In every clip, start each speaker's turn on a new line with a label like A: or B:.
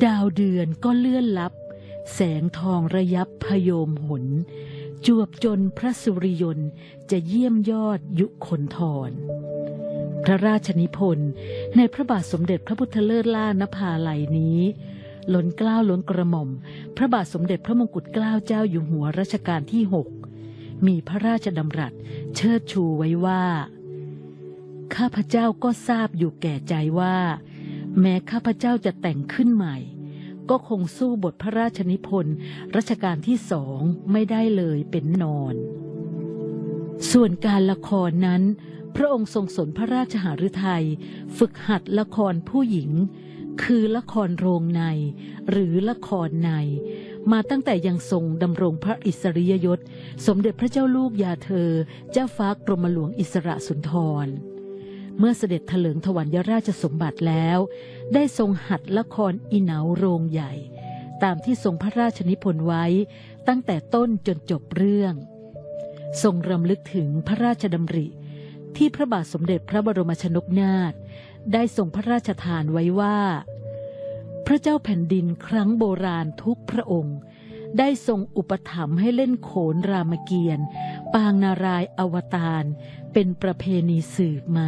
A: ดาวเดือนก็เลื่อนลับแสงทองระยับพโยมหนจวบจนพระสุริยนต์จะเยี่ยมยอดยุคนทรพระราชนิพนธ์ในพระบาทสมเด็จพระพุทธเลิศล่านภาลัยนี้ล้นเกล้าล้นกระหม่อมพระบาทสมเด็จพระมงกุฎเกล้าเจ้าอยู่หัวรัชกาลที่ 6มีพระราชดำรัสเชิดชูไว้ว่าข้าพเจ้าก็ทราบอยู่แก่ใจว่าแม้ข้าพเจ้าจะแต่งขึ้นใหม่ก็คงสู้บทพระราชนิพนธ์รัชกาลที่2ไม่ได้เลยเป็นนอนส่วนการละครนั้นพระองค์ทรงสนพระราชหฤทัยฝึกหัดละครผู้หญิงคือละครโรงในหรือละครในมาตั้งแต่ยังทรงดำรงพระอิสริยยศสมเด็จพระเจ้าลูกยาเธอเจ้าฟ้ากรมหลวงอิสระสุนทรเมื่อเสด็จเถลิงถวัลยราชสมบัติแล้วได้ทรงหัดละครอีเหนาโรงใหญ่ตามที่ทรงพระราชนิพนธ์ไว้ตั้งแต่ต้นจนจบเรื่องทรงรำลึกถึงพระราชดำริที่พระบาทสมเด็จพระบรมชนกนาถได้ทรงพระราชทานไว้ว่าพระเจ้าแผ่นดินครั้งโบราณทุกพระองค์ได้ทรงอุปถัมภ์ให้เล่นโขนรามเกียรติ์ปางนารายณ์อวตารเป็นประเพณีสืบมา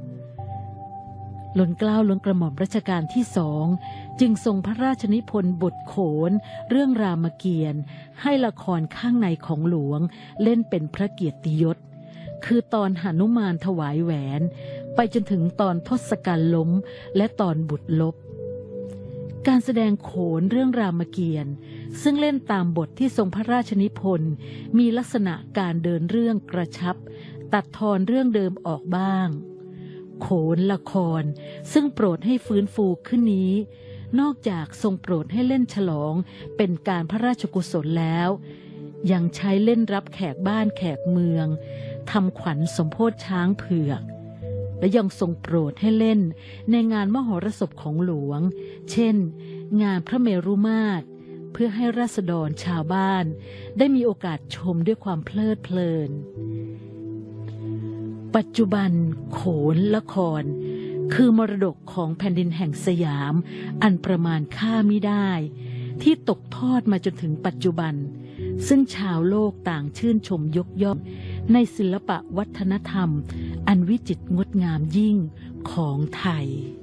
A: ล้นเกล้าล้นกระหม่อมรัชกาลที่2จึงทรงพระราชนิพนธ์บทโขนเรื่องรามเกียรติ์ให้ละครข้างในของหลวงเล่นเป็นพระเกียรติยศคือตอนหนุมานถวายแหวนไปจนถึงตอนทศกัณฐ์ล้มและตอนบุตรลบการแสดงโขนเรื่องรามเกียรติ์ซึ่งเล่นตามบทที่ทรงพระราชนิพนธ์มีลักษณะการเดินเรื่องกระชับตัดทอนเรื่องเดิมออกบ้างโขนละครซึ่งโปรดให้ฟื้นฟูขึ้นนี้นอกจากทรงโปรดให้เล่นฉลองเป็นการพระราชกุศลแล้วยังใช้เล่นรับแขกบ้านแขกเมืองทำขวัญสมโภชช้างเผือกและยังทรงโปรดให้เล่นในงานมหรสพของหลวงเช่นงานพระเมรุมาตรเพื่อให้ราษฎรชาวบ้านได้มีโอกาสชมด้วยความเพลิดเพลินปัจจุบันโขนละครคือมรดกของแผ่นดินแห่งสยามอันประมาณค่ามิได้ที่ตกทอดมาจนถึงปัจจุบันซึ่งชาวโลกต่างชื่นชมยกย่องในศิลปะวัฒนธรรมอันวิจิตรงดงามยิ่งของไทย